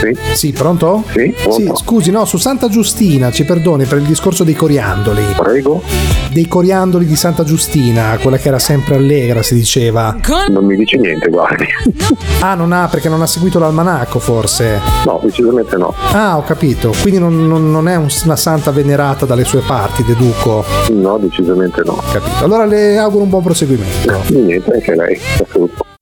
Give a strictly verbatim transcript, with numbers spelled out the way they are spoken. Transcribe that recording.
Sì. Sì, pronto? Sì, Sì, scusi, no, su Santa Giustina, ci perdoni per il discorso dei coriandoli. Prego? Dei coriandoli di Santa Giustina, quella che era sempre allegra, si diceva. Non mi dice niente, guardi. Ah, non ha, perché non ha seguito l'almanacco, forse? No, decisamente no. Ah, ho capito, quindi non, non, non è un, una santa venerata dalle sue parti, deduco. No, decisamente no. Capito. Allora le auguro un buon proseguimento. Niente, anche lei. Assolutamente.